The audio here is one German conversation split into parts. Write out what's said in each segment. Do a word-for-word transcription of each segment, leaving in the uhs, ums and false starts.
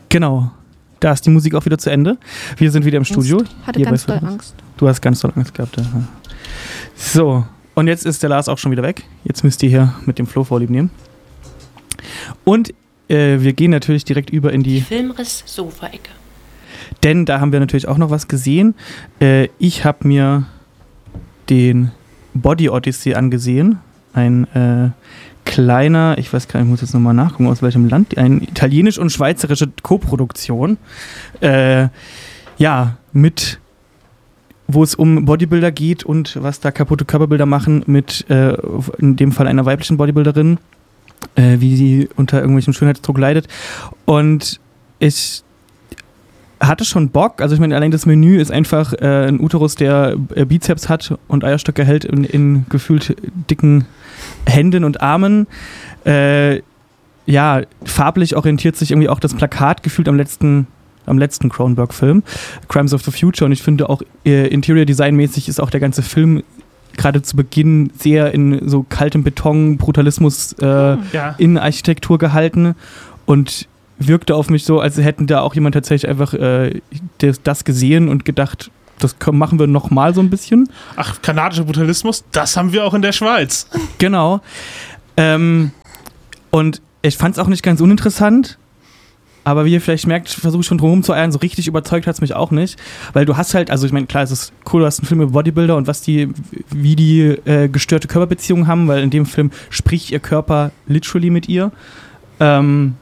Genau. Da ist die Musik auch wieder zu Ende. Wir sind wieder im Studio. Angst. Hatte ganz doll Angst. Du hast ganz doll Angst gehabt. Ja. So, und jetzt ist der Lars auch schon wieder weg. Jetzt müsst ihr hier mit dem Flo Vorlieb nehmen. Und äh, wir gehen natürlich direkt über in die Filmriss-Sofa-Ecke. Denn da haben wir natürlich auch noch was gesehen. Äh, ich habe mir den Body Odyssey angesehen. Ein äh, kleiner, ich weiß gar nicht, ich muss jetzt nochmal nachgucken, aus welchem Land, eine italienisch- und schweizerische Koproduktion. Äh, ja, mit, wo es um Bodybuilder geht und was da kaputte Körperbilder machen mit, äh, in dem Fall einer weiblichen Bodybuilderin, äh, wie sie unter irgendwelchem Schönheitsdruck leidet. Und ich hatte schon Bock, also ich meine, allein das Menü ist einfach äh, ein Uterus, der äh, Bizeps hat und Eierstöcke hält in, in gefühlt dicken Händen und Armen. Äh, ja, farblich orientiert sich irgendwie auch das Plakat gefühlt am letzten, am letzten Cronenberg-Film, Crimes of the Future, und ich finde auch äh, Interior Design-mäßig ist auch der ganze Film gerade zu Beginn sehr in so kaltem Beton, Brutalismus äh, ja. in Architektur gehalten und wirkte auf mich so, als hätten da auch jemand tatsächlich einfach äh, das, das gesehen und gedacht, das können, machen wir nochmal so ein bisschen. Ach, kanadischer Brutalismus, das haben wir auch in der Schweiz. Genau. Ähm, und ich fand es auch nicht ganz uninteressant, aber wie ihr vielleicht merkt, versuche ich schon drum zu eiern, so richtig überzeugt hat es mich auch nicht, weil du hast halt, also ich meine, klar, es ist cool, du hast einen Film über Bodybuilder und was die, wie die äh, gestörte Körperbeziehungen haben, weil in dem Film spricht ihr Körper literally mit ihr. Ähm,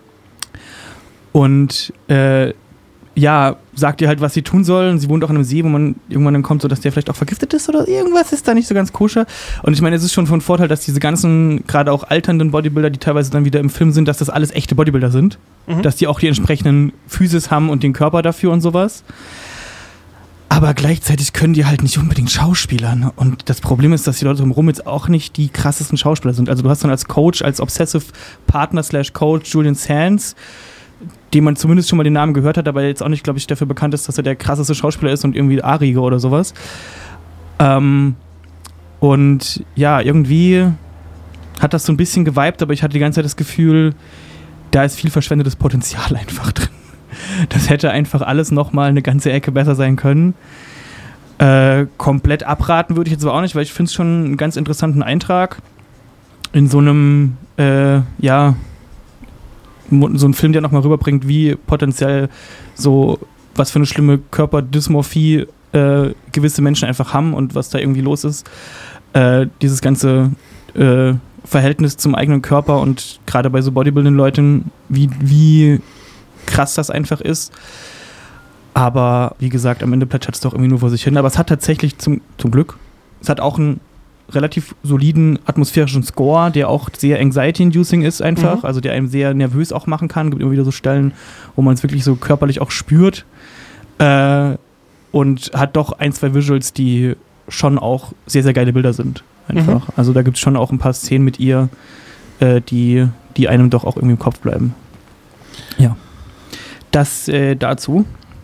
Und äh, ja, sagt ihr halt, was sie tun soll. Sie wohnt auch an einem See, wo man irgendwann dann kommt, so dass der vielleicht auch vergiftet ist oder irgendwas ist da nicht so ganz koscher. Und ich meine, es ist schon von Vorteil, dass diese ganzen, gerade auch alternden Bodybuilder, die teilweise dann wieder im Film sind, dass das alles echte Bodybuilder sind. Mhm. Dass die auch die entsprechenden Physis haben und den Körper dafür und sowas. Aber gleichzeitig können die halt nicht unbedingt Schauspielern. Und das Problem ist, dass die Leute drumherum jetzt auch nicht die krassesten Schauspieler sind. Also du hast dann als Coach, als Obsessive Partner slash Coach Julian Sands, dem man zumindest schon mal den Namen gehört hat, aber jetzt auch nicht, glaube ich, dafür bekannt ist, dass er der krasseste Schauspieler ist und irgendwie Arigo oder sowas. Ähm, und ja, irgendwie hat das so ein bisschen geweibt, aber ich hatte die ganze Zeit das Gefühl, da ist viel verschwendetes Potenzial einfach drin. Das hätte einfach alles nochmal eine ganze Ecke besser sein können. Äh, komplett abraten würde ich jetzt aber auch nicht, weil ich finde es schon einen ganz interessanten Eintrag in so einem, äh, ja, so ein Film, der nochmal rüberbringt, wie potenziell so, was für eine schlimme Körperdysmorphie äh, gewisse Menschen einfach haben und was da irgendwie los ist. Äh, dieses ganze äh, Verhältnis zum eigenen Körper und gerade bei so Bodybuilding-Leuten, wie, wie krass das einfach ist. Aber wie gesagt, am Ende plätschert es doch irgendwie nur vor sich hin. Aber es hat tatsächlich zum, zum Glück, es hat auch einen relativ soliden atmosphärischen Score, der auch sehr anxiety-inducing ist einfach, mhm. also der einem sehr nervös auch machen kann. Es gibt immer wieder so Stellen, wo man es wirklich so körperlich auch spürt. Äh, und hat doch ein, zwei Visuals, die schon auch sehr, sehr geile Bilder sind. Einfach. Mhm. Also da gibt es schon auch ein paar Szenen mit ihr, äh, die, die einem doch auch irgendwie im Kopf bleiben. Ja. Das äh, dazu.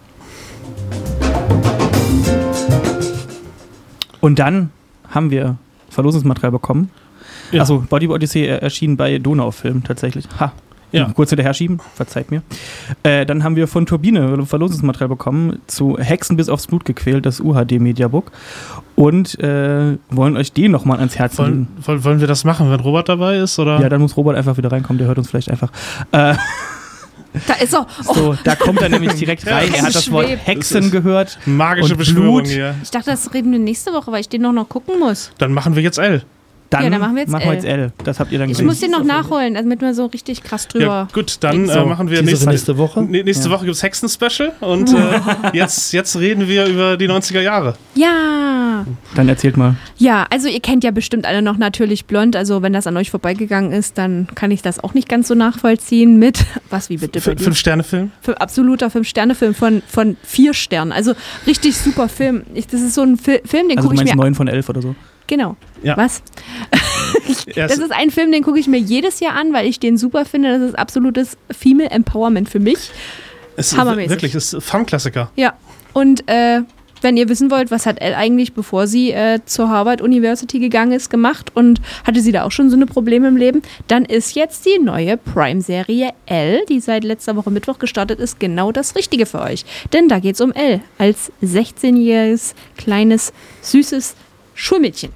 Und dann haben wir Verlosungsmaterial bekommen. Ja. Also Body Odyssey erschien bei Donaufilm tatsächlich. Ha. Ja. Kurz hinterher schieben, verzeiht mir. Äh, dann haben wir von Turbine Verlosungsmaterial bekommen zu Hexen bis aufs Blut gequält, das U H D-Mediabook. Und äh, wollen euch den nochmal ans Herz legen. Wollen, wollen wir das machen, wenn Robert dabei ist? Oder? Ja, dann muss Robert einfach wieder reinkommen, der hört uns vielleicht einfach. Äh, Da ist er. Oh. So, da kommt er nämlich direkt rein. Ja, er hat das Wort Hexen gehört. Magische und Beschwörung Blut. hier. Ich dachte, das reden wir nächste Woche, weil ich den noch, noch gucken muss. Dann machen wir jetzt L. Dann, ja, dann machen wir jetzt machen L. wir jetzt L. Das habt ihr dann Ich gesehen. muss den noch nachholen, damit wir so richtig krass drüber. Ja, gut, dann so. äh, machen wir nächste, nächste, nächste Woche. Nee, nächste ja. Woche gibt es Hexen-Special und äh, jetzt, jetzt reden wir über die neunziger Jahre. Ja. Dann erzählt mal. Ja, also ihr kennt ja bestimmt alle noch Natürlich Blond. Also wenn das an euch vorbeigegangen ist, dann kann ich das auch nicht ganz so nachvollziehen mit, was wie bitte? F- Fünf-Sterne-Film? F- absoluter Fünf-Sterne-Film von, von vier Sternen. Also richtig super Film. Ich, das ist so ein Fi- Film, den also gucke ich mir... neun von elf oder so? Genau. Ja. Was? Ja, das ist ein Film, den gucke ich mir jedes Jahr an, weil ich den super finde. Das ist absolutes Female Empowerment für mich. Es Hammermäßig. Wirklich, es ist Fun-Klassiker. Ja. Und äh, wenn ihr wissen wollt, was hat Elle eigentlich, bevor sie äh, zur Harvard University gegangen ist, gemacht und hatte sie da auch schon so eine Probleme im Leben, dann ist jetzt die neue Prime-Serie Elle, die seit letzter Woche Mittwoch gestartet ist, genau das Richtige für euch. Denn da geht es um Elle als sechzehnjähriges, kleines, süßes Schulmädchen.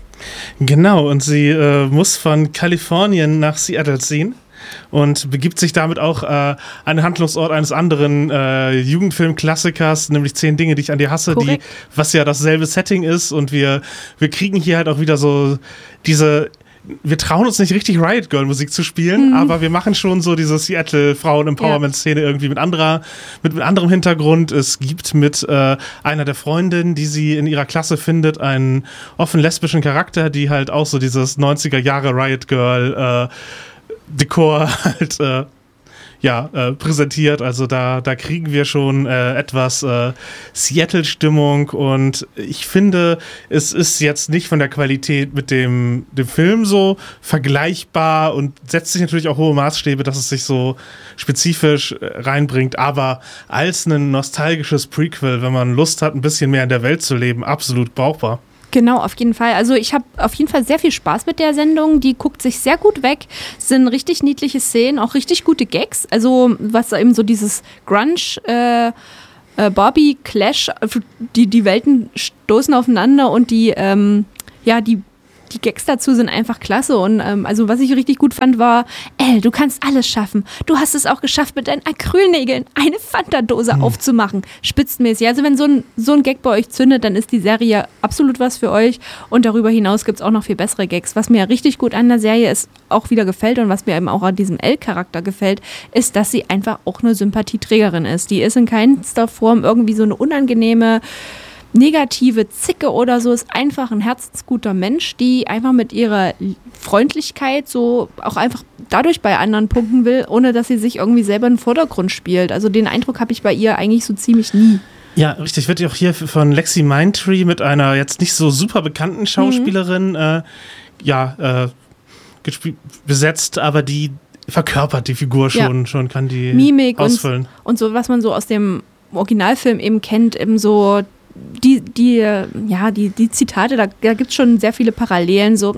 Genau, und sie äh, muss von Kalifornien nach Seattle ziehen und begibt sich damit auch äh, an den Handlungsort eines anderen äh, Jugendfilm-Klassikers, nämlich Zehn Dinge, die ich an dir hasse, die, was ja dasselbe Setting ist, und wir, wir kriegen hier halt auch wieder so diese, wir trauen uns nicht richtig Riot Girl Musik zu spielen, mhm. aber wir machen schon so diese Seattle Frauen-Empowerment-Szene ja. irgendwie mit anderer, mit, mit anderem Hintergrund. Es gibt mit äh, einer der Freundinnen, die sie in ihrer Klasse findet, einen offen lesbischen Charakter, die halt auch so dieses neunziger Jahre Riot Girl äh, Dekor halt äh, ja, äh, präsentiert. Also da, da kriegen wir schon äh, etwas äh, Seattle-Stimmung, und ich finde, es ist jetzt nicht von der Qualität mit dem, dem Film so vergleichbar und setzt sich natürlich auch hohe Maßstäbe, dass es sich so spezifisch äh, reinbringt, aber als ein nostalgisches Prequel, wenn man Lust hat, ein bisschen mehr in der Welt zu leben, absolut brauchbar. Genau, auf jeden Fall. Also ich habe auf jeden Fall sehr viel Spaß mit der Sendung. Die guckt sich sehr gut weg. Es sind richtig niedliche Szenen, auch richtig gute Gags. Also was eben so dieses Grunge, äh, äh, Barbie-Clash, die, die Welten stoßen aufeinander, und die, ähm, ja, die Die Gags dazu sind einfach klasse, und ähm, also was ich richtig gut fand war, Elle, du kannst alles schaffen. Du hast es auch geschafft, mit deinen Acrylnägeln eine Fanta-Dose mhm. aufzumachen. Spitzenmäßig. Also wenn so ein, so ein Gag bei euch zündet, dann ist die Serie absolut was für euch, und darüber hinaus gibt es auch noch viel bessere Gags. Was mir richtig gut an der Serie ist, auch wieder gefällt, und was mir eben auch an diesem Elle-Charakter gefällt, ist, dass sie einfach auch eine Sympathieträgerin ist. Die ist in keinster Form irgendwie so eine unangenehme, negative Zicke oder so, ist einfach ein herzensguter Mensch, die einfach mit ihrer Freundlichkeit so auch einfach dadurch bei anderen punkten will, ohne dass sie sich irgendwie selber in den Vordergrund spielt. Also den Eindruck habe ich bei ihr eigentlich so ziemlich nie. Ja, richtig. Wird auch hier von Lexi Mindtree mit einer jetzt nicht so super bekannten Schauspielerin mhm. äh, ja, äh, gesp- besetzt, aber die verkörpert die Figur schon, ja. schon kann die Mimik ausfüllen. Und, und so, was man so aus dem Originalfilm eben kennt, eben so Die, die, ja, die, die Zitate, da, da gibt es schon sehr viele Parallelen, so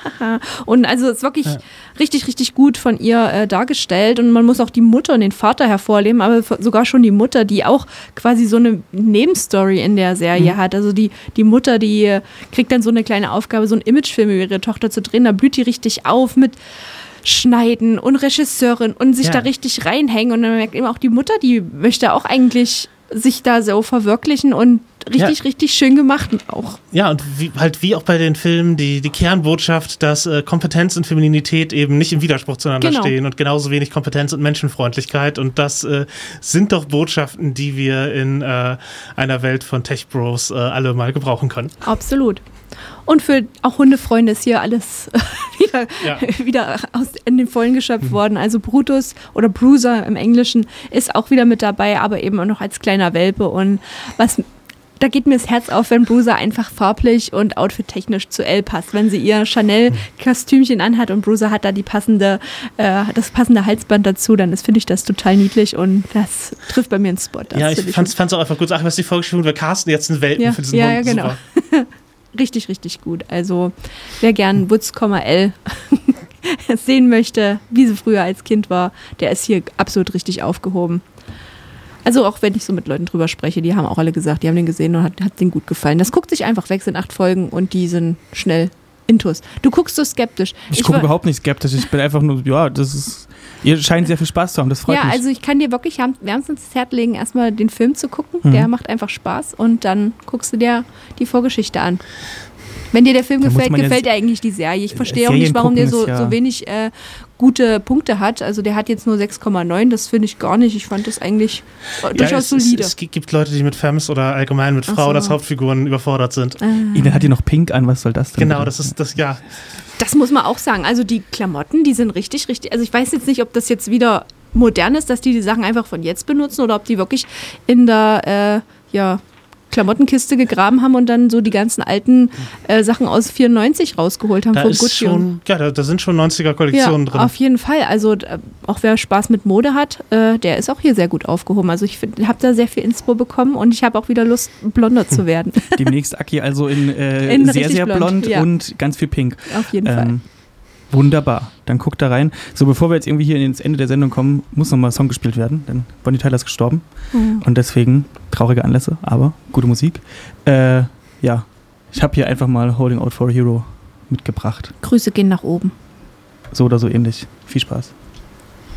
und also es ist wirklich ja. richtig, richtig gut von ihr äh, dargestellt, und man muss auch die Mutter und den Vater hervorheben, aber sogar schon die Mutter, die auch quasi so eine Nebenstory in der Serie mhm. hat, also die, die Mutter, die kriegt dann so eine kleine Aufgabe, so einen Imagefilm über ihre Tochter zu drehen, da blüht die richtig auf mit Schneiden und Regisseurin und sich ja. da richtig reinhängen, und dann merkt eben auch die Mutter, die möchte auch eigentlich sich da so verwirklichen, und richtig, ja. richtig schön gemacht auch. Ja, und wie, halt wie auch bei den Filmen die, die Kernbotschaft, dass äh, Kompetenz und Femininität eben nicht im Widerspruch zueinander genau. stehen, und genauso wenig Kompetenz und Menschenfreundlichkeit, und das äh, sind doch Botschaften, die wir in äh, einer Welt von Tech-Bros äh, alle mal gebrauchen können. Absolut. Und für auch Hundefreunde ist hier alles wieder, ja. wieder aus, in den Vollen geschöpft mhm. worden. Also Brutus oder Bruiser im Englischen ist auch wieder mit dabei, aber eben auch noch als kleiner Welpe. Und was, da geht mir das Herz auf, wenn Bruiser einfach farblich und outfittechnisch zu Elle passt. Wenn sie ihr Chanel-Kostümchen anhat und Bruiser hat da die passende, äh, das passende Halsband dazu, dann finde ich das total niedlich, und das trifft bei mir einen Spot. Das ja, ich fand es auch einfach gut. Ach, was die vorgeschrieben, wir casten jetzt einen Welpen ja, für diesen ja, Hund. Ja, genau. Richtig, richtig gut. Also wer gern Woods, Elle sehen möchte, wie sie früher als Kind war, der ist hier absolut richtig aufgehoben. Also auch wenn ich so mit Leuten drüber spreche, die haben auch alle gesagt, die haben den gesehen und hat, hat denen gut gefallen. Das guckt sich einfach weg, sind acht Folgen, und die sind schnell intus. Du guckst so skeptisch. Ich, ich gucke überhaupt nicht skeptisch. Ich bin einfach nur, ja, das ist, ihr scheint sehr viel Spaß zu haben, das freut ja, mich. Ja, also ich kann dir wirklich wärmstens ins Herz legen, erstmal den Film zu gucken. Mhm. Der macht einfach Spaß, und dann guckst du dir die Vorgeschichte an. Wenn dir der Film da gefällt, gefällt dir eigentlich die Serie. Ich verstehe auch nicht, warum der so, ja. so wenig äh, gute Punkte hat. Also der hat jetzt nur sechs Komma neun, das finde ich gar nicht. Ich fand das eigentlich ja, durchaus es, solide. Es, es gibt Leute, die mit Femmes oder allgemein mit Frauen so. als Hauptfiguren überfordert sind. Ah. Ihnen hat die noch pink an, was soll das denn? Genau, das ist das, ja. Das muss man auch sagen. Also die Klamotten, die sind richtig, richtig, also ich weiß jetzt nicht, ob das jetzt wieder modern ist, dass die die Sachen einfach von jetzt benutzen, oder ob die wirklich in der, äh, ja, Klamottenkiste gegraben haben und dann so die ganzen alten äh, Sachen aus vierundneunzig rausgeholt haben da von ist Gucci. schon, ja, da, da sind schon neunziger-Kollektionen ja, drin. Auf jeden Fall. Also äh, auch wer Spaß mit Mode hat, äh, der ist auch hier sehr gut aufgehoben. Also ich habe da sehr viel Inspo bekommen und ich habe auch wieder Lust, blonder zu werden. Demnächst Aki also in, äh, In sehr, richtig sehr blond, blond, ja. und ganz viel pink. Auf jeden Ähm, Fall. Wunderbar. Dann guckt da rein. So, bevor wir jetzt irgendwie hier ins Ende der Sendung kommen, muss nochmal ein Song gespielt werden, denn Bonnie Tyler ist gestorben. Mhm. Und deswegen traurige Anlässe, aber gute Musik. Äh, ja, ich habe hier einfach mal Holding Out for a Hero mitgebracht. Grüße gehen nach oben. So oder so ähnlich. Viel Spaß.